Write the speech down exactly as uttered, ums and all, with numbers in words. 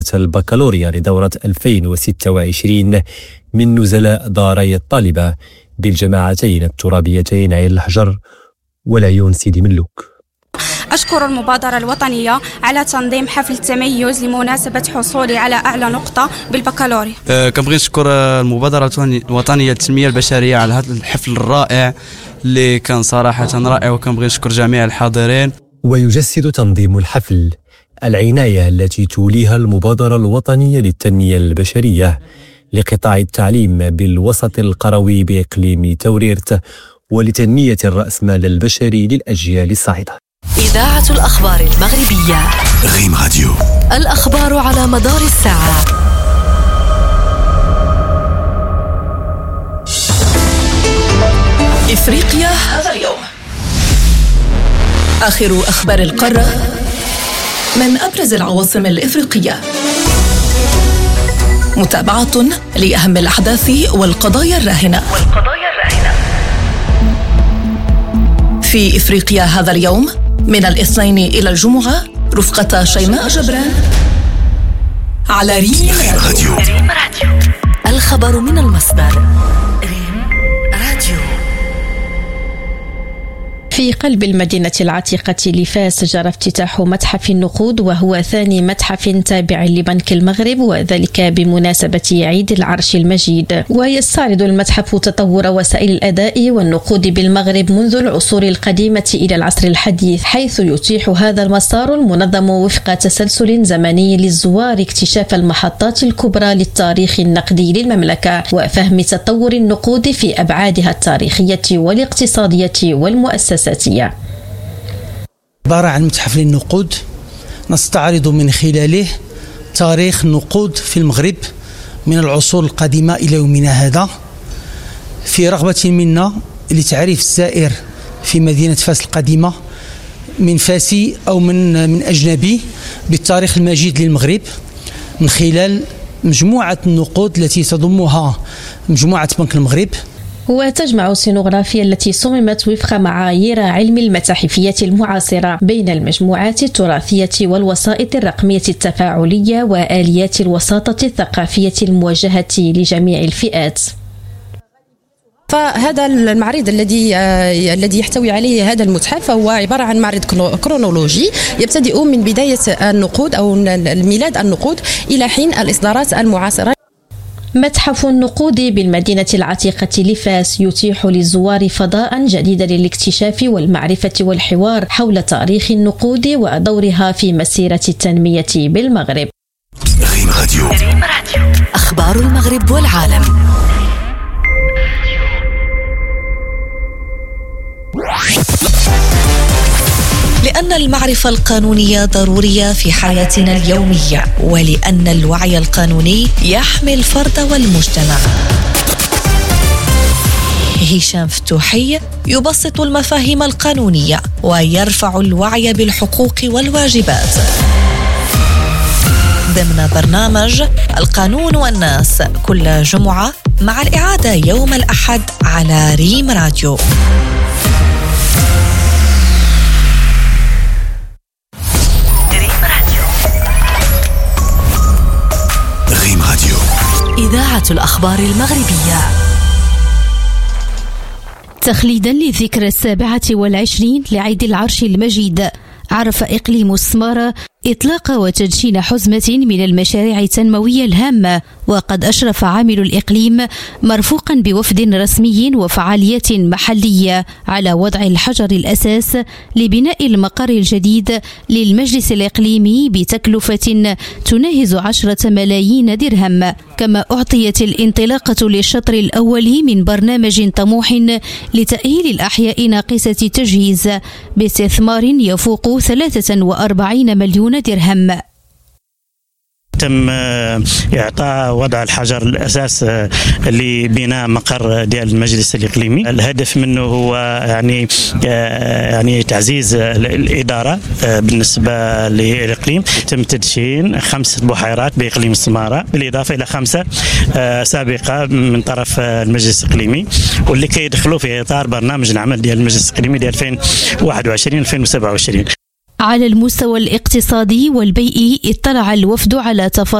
البكالوريا لدورة ألفين وستة وعشرين من نزلاء داري الطالبة بالجماعتين الترابيتين عين الحجر والعيون سيدي ملوك. أشكر المبادرة الوطنية على تنظيم حفل التميز لمناسبة حصولي على أعلى نقطة بالبكالوريا. أه كنبغي نشكر المبادرة الوطنية للتنمية البشرية على هذا الحفل الرائع اللي كان صراحة رائع، وكنبغي نشكر جميع الحاضرين. ويجسد تنظيم الحفل العناية التي توليها المبادرة الوطنية للتنمية البشرية لقطاع التعليم بالوسط القروي بإقليم توريرت ولتنمية الرأسمال البشري للأجيال الصاعدة. إذاعة الأخبار المغربية ريم راديو، الأخبار على مدار الساعة. إفريقيا هذا اليوم، آخر أخبار القارة من أبرز العواصم الإفريقية، متابعة لأهم الأحداث والقضايا الراهنة والقضايا الراهنة في إفريقيا هذا اليوم من الاثنين إلى الجمعة رفقة شيماء جبران على ريم راديو. ريم راديو، الخبر من المصدر. ريم راديو. في قلب المدينة العتيقة لفاس جرى افتتاح متحف النقود، وهو ثاني متحف تابع لبنك المغرب، وذلك بمناسبة عيد العرش المجيد. ويستعرض المتحف تطور وسائل الأداء والنقود بالمغرب منذ العصور القديمة إلى العصر الحديث، حيث يتيح هذا المسار المنظم وفق تسلسل زمني للزوار اكتشاف المحطات الكبرى للتاريخ النقدي للمملكة وفهم تطور النقود في أبعادها التاريخية والاقتصادية والمؤسساتية. عبارة عن متحف للنقود نستعرض من خلاله تاريخ النقود في المغرب من العصور القديمة إلى يومنا هذا، في رغبة منا لتعريف الزائر في مدينة فاس القديمة من فاسي أو من من أجنبي بالتاريخ المجيد للمغرب من خلال مجموعة النقود التي تضمها مجموعة بنك المغرب. وتجمع السينوغرافيا التي صممت وفق معايير علم المتاحفية المعاصرة بين المجموعات التراثية والوسائط الرقمية التفاعلية وآليات الوساطة الثقافية الموجهة لجميع الفئات. فهذا المعرض الذي آه الذي يحتوي عليه هذا المتحف هو عبارة عن معرض كرونولوجي يبتدئ من بداية النقود أو ميلاد النقود إلى حين الإصدارات المعاصرة. متحف النقود بالمدينة العتيقة لفاس يتيح للزوار فضاء جديدا للاكتشاف والمعرفة والحوار حول تاريخ النقود ودورها في مسيرة التنمية بالمغرب. ريم راديو، أخبار المغرب والعالم. لأن المعرفة القانونية ضرورية في حياتنا اليومية، ولأن الوعي القانوني يحمي الفرد والمجتمع. هشام فتوحي يبسط المفاهيم القانونية ويرفع الوعي بالحقوق والواجبات ضمن برنامج القانون والناس كل جمعة، مع الإعادة يوم الأحد على ريم راديو. إذاعة الأخبار المغربية. تخليدا للذكرى السابعة والعشرين لعيد العرش المجيد، عرف إقليم السمارة إطلاق وتدشين حزمة من المشاريع التنموية الهامة، وقد أشرف عامل الإقليم مرفوقا بوفد رسمي وفعاليات محلية على وضع الحجر الأساس لبناء المقر الجديد للمجلس الإقليمي بتكلفة تناهز عشرة ملايين درهم. كما أعطيت الانطلاقة للشطر الأول من برنامج طموح لتأهيل الأحياء ناقصة تجهيز باستثمار يفوق ثلاثة وأربعين مليون درهم. تم إعطاء وضع الحجر الأساس لبناء مقر ديال المجلس الإقليمي. الهدف منه هو يعني يعني تعزيز الإدارة بالنسبة للإقليم. تم تدشين خمس بحيرات بإقليم السمارة بالإضافة إلى خمسة سابقة من طرف المجلس الإقليمي، واللي كيدخلوا في إطار برنامج العمل ديال المجلس الإقليمي ديال ألفين وواحد وعشرين ألفين وسبعة وعشرين. على المستوى الاقتصادي والبيئي اطلع الوفد على تفاصيل